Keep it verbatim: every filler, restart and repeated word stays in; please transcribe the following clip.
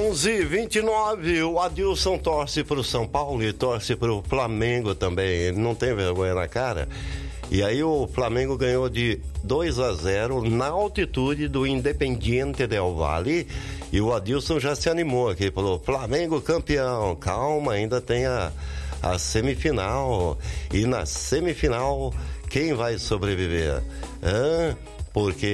onze e vinte e nove, o Adilson torce pro São Paulo e torce pro Flamengo também. Ele não tem vergonha na cara. E aí o Flamengo ganhou de dois a zero na altitude do Independiente del Valle. E o Adilson já se animou aqui, falou: Flamengo campeão. Calma, ainda tem a, a semifinal. E na semifinal, quem vai sobreviver? Hã? Porque